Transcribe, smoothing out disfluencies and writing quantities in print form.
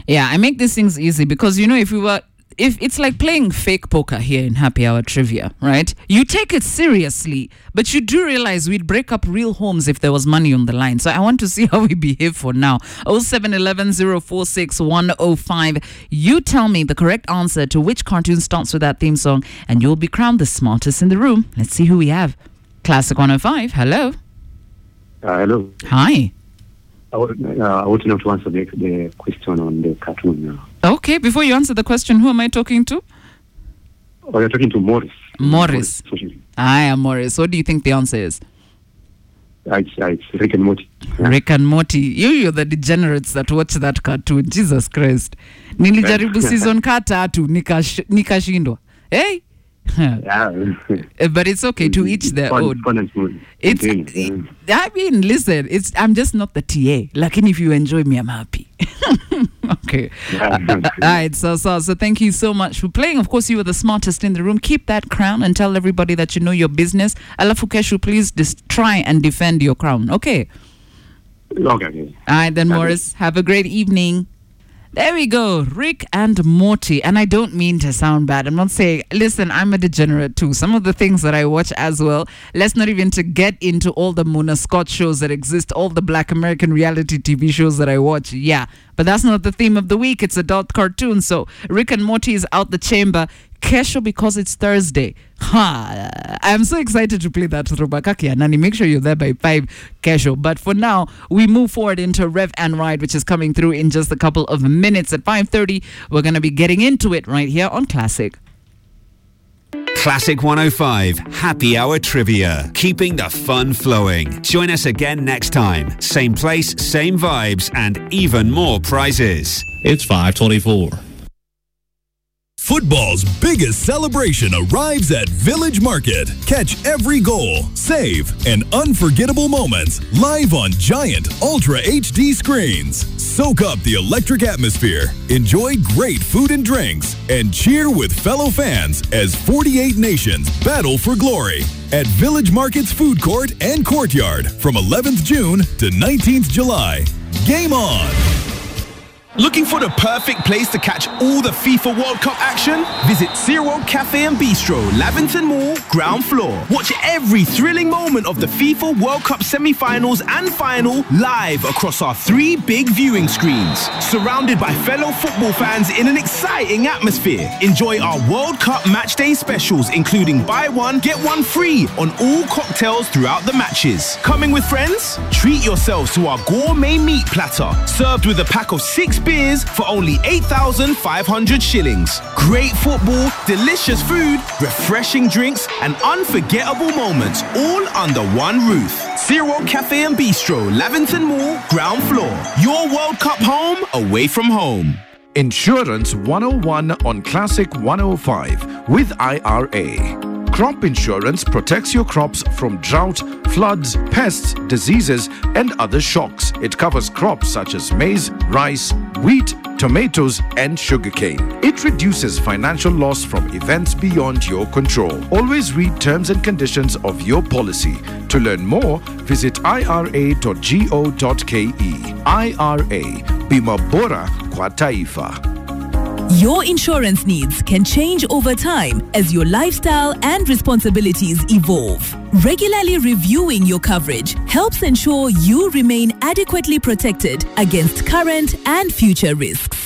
Yeah, I make these things easy because, if it's like playing fake poker here in Happy Hour Trivia, right? You take it seriously, but you do realize we'd break up real homes if there was money on the line. So I want to see how we behave for now. 0711 046 105. You tell me the correct answer to which cartoon starts with that theme song, and you'll be crowned the smartest in the room. Let's see who we have. Classic 105. Hello. Hello. Hi. I want to know to answer the question on the cartoon now. Okay, before you answer the question, who am I talking to? Oh, you're talking to Morris. Morris. I am Morris. What do you think the answer is? It's Rick and Morty. Yeah. Rick and Morty. You're the degenerates that watch that cartoon. Jesus Christ. Nilijaribu season katatu nikashindwa. Hey? Yeah. But it's okay, to each their own. I mean, listen, I'm just not the TA. Like, if you enjoy me, I'm happy. Okay. All right. So thank you so much for playing. Of course, you were the smartest in the room. Keep that crown and tell everybody that you know your business. Alafu kesho, please try and defend your crown. Okay. Okay. All right, then, Morris. Have a great evening. There we go, Rick and Morty. And I don't mean to sound bad. I'm not saying, listen, I'm a degenerate too. Some of the things that I watch as well, let's not even to get into all the Mona Scott shows that exist, all the Black American reality TV shows that I watch. Yeah, but that's not the theme of the week. It's adult cartoon. So Rick and Morty is out the chamber. Kesho, because it's Thursday. I'm so excited to play that Robakaki and Nani. Make sure you're there by 5 Kesho. But for now, we move forward into Rev and Ride, which is coming through in just a couple of minutes. At 5:30, we're going to be getting into it right here on Classic. Classic 105 Happy Hour Trivia, keeping the fun flowing. Join us again next time. Same place, same vibes, and even more prizes. It's 5:24. Football's biggest celebration arrives at Village Market. Catch every goal, save, and unforgettable moments live on giant Ultra HD screens. Soak up the electric atmosphere, enjoy great food and drinks, and cheer with fellow fans as 48 nations battle for glory at Village Market's food court and courtyard from 11th June to 19th July. Game on! Looking for the perfect place to catch all the FIFA World Cup action? Visit Zero Cafe and Bistro, Lavington Mall, ground floor. Watch every thrilling moment of the FIFA World Cup semi-finals and final live across our 3 big viewing screens. Surrounded by fellow football fans in an exciting atmosphere. Enjoy our World Cup match day specials, including buy one, get one free on all cocktails throughout the matches. Coming with friends? Treat yourselves to our gourmet meat platter, served with a pack of 6 beers for only 8,500 shillings. Great football, delicious food, refreshing drinks, and unforgettable moments all under one roof. Zero Cafe and Bistro, Lavington Mall, ground floor. Your World Cup home, away from home. Insurance 101 on Classic 105 with IRA. Crop insurance protects your crops from drought, floods, pests, diseases, and other shocks. It covers crops such as maize, rice, wheat, tomatoes, and sugarcane. It reduces financial loss from events beyond your control. Always read terms and conditions of your policy. To learn more, visit ira.go.ke. IRA, Bima Bora kwa Taifa. Your insurance needs can change over time as your lifestyle and responsibilities evolve. Regularly reviewing your coverage helps ensure you remain adequately protected against current and future risks.